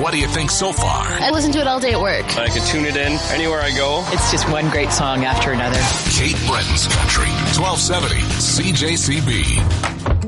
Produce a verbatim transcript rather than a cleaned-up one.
What do you think so far? I listen to it all day at work. I can tune it in anywhere I go. It's just one great song after another. Kate Bretton's Country, twelve seventy C J C B.